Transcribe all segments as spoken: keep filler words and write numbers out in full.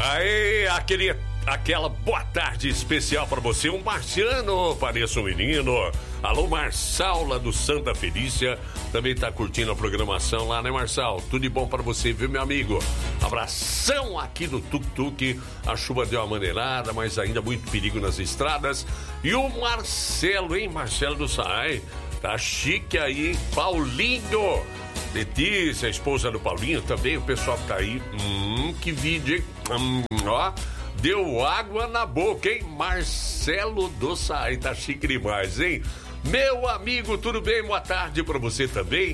Aí, aquele, aquela boa tarde especial para você, um marciano, pareça um menino. Alô, Marçal, lá do Santa Felícia, também tá curtindo a programação lá, né, Marçal? Tudo de bom para você, viu, meu amigo? Abração aqui no Tuk-Tuk, a chuva deu uma maneirada, mas ainda muito perigo nas estradas. E o Marcelo, hein, Marcelo do Sai, tá chique aí, hein? Paulinho, Letícia, a esposa do Paulinho, também o pessoal que tá aí, hum, que vídeo, hein? Hum, ó, deu água na boca, hein? Marcelo do Sai, tá chique demais, hein? Meu amigo, tudo bem? Boa tarde pra você também.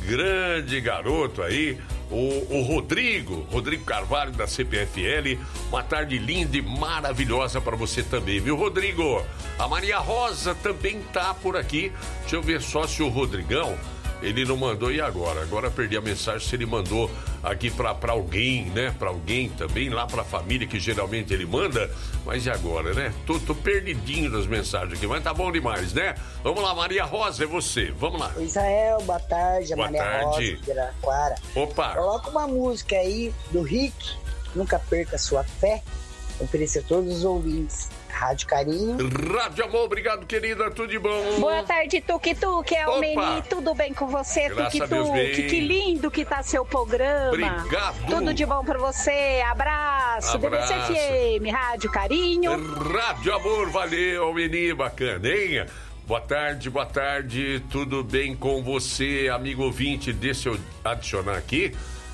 Grande garoto aí, o, o Rodrigo, Rodrigo Carvalho da C P F L. Uma tarde linda e maravilhosa pra você também, viu, Rodrigo? A Maria Rosa também tá por aqui. Deixa eu ver só se o Rodrigão, ele não mandou, e agora? Agora perdi a mensagem se ele mandou aqui pra, pra alguém, né? Pra alguém também, lá pra família, que geralmente ele manda. Mas e agora, né? Tô, tô perdidinho nas mensagens aqui, mas tá bom demais, né? Vamos lá, Maria Rosa, é você. Vamos lá. Israel, boa tarde. Boa Maria tarde. Rosa, de Araraquara. Opa. Coloca uma música aí do Rick, Nunca Perca Sua Fé. Oferecer a todos os ouvintes. Rádio Carinho. Rádio Amor, obrigado, querida, tudo de bom? Boa tarde, Tuk-Tuk, é o Meni, tudo bem com você, Tuk-Tuk? Que lindo que tá seu programa. Obrigado. Tudo de bom pra você, abraço. D B C F M, Rádio Carinho. Rádio Amor, valeu, Meni, bacana, hein? Boa tarde, boa tarde, tudo bem com você, amigo ouvinte? Deixa eu adicionar aqui.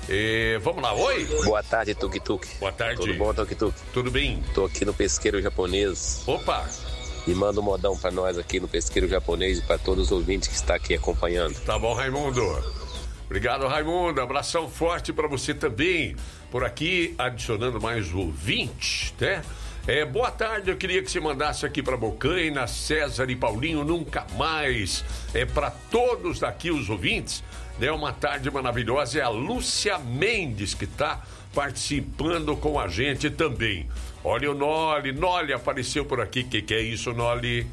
É, vamos lá, oi? Boa tarde, Tuk-Tuk. Boa tarde. Tudo bom, Tuk-Tuk? Tudo bem? Tô aqui no pesqueiro japonês. Opa! E manda um modão pra nós aqui no pesqueiro japonês e pra todos os ouvintes que estão aqui acompanhando. Tá bom, Raimundo. Obrigado, Raimundo. Abração forte pra você também. Por aqui, adicionando mais ouvinte, né? É, boa tarde, eu queria que você mandasse aqui pra Bocaina, César e Paulinho, nunca mais. É pra todos daqui os ouvintes. É uma tarde maravilhosa, é a Lúcia Mendes que está participando com a gente também. Olha o Noli, Noli apareceu por aqui, o que, que é isso, Noli?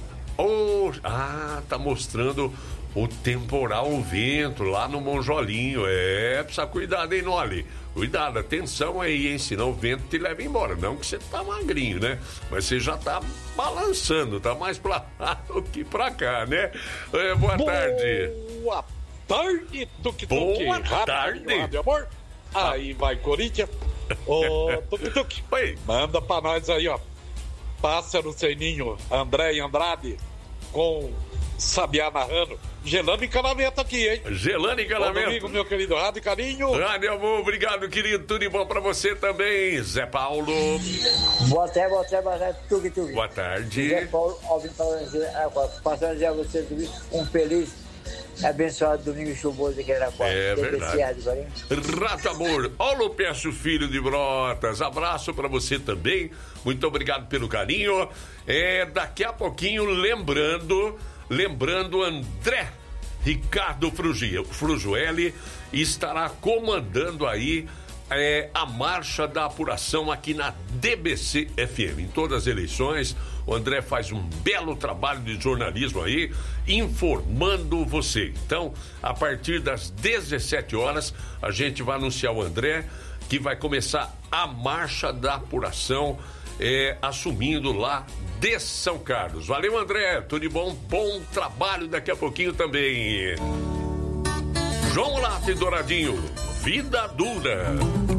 Oh, ah, tá mostrando o temporal, o vento lá no Monjolinho, é, precisa cuidar, hein, Noli? Cuidado, atenção aí, hein, senão o vento te leva embora, não que você tá magrinho, né? Mas você já tá balançando, tá mais pra lá do que pra cá, né? É, boa, boa tarde. Boa tarde, Tuk-Tuk. Boa Rádio, tarde. Rádio Amor. Aí vai, Corinthians. Ô, Tuk-Tuk. Oi. Manda pra nós aí, ó. Pássaro sem ninho, André e Andrade, com Sabiá narrando. Gelando encanamento aqui, hein? Gelando encanamento. Bom domingo, meu querido Rádio Carinho. Rádio Amor, obrigado, querido. Tudo de bom pra você também, Zé Paulo. Boa tarde, boa tarde, boa tarde, Tuk-Tuk. Boa tarde. Zé Paulo, ouvindo passando a dizer a você um feliz e abençoado domingo chuvoso aqui na Araraquara. É verdade. Rádio Amor, Paulo Pécio Filho de Brotas, abraço pra você também. Muito obrigado pelo carinho. É, daqui a pouquinho, lembrando... Lembrando, André Ricardo Frugiueli estará comandando aí é, a marcha da apuração aqui na D B C F M. Em todas as eleições, o André faz um belo trabalho de jornalismo aí, informando você. Então, a partir das dezessete horas, a gente vai anunciar o André, que vai começar a marcha da apuração, é, assumindo lá de São Carlos. Valeu, André, tudo de bom, bom trabalho daqui a pouquinho também. João Late Douradinho, Vida Dura.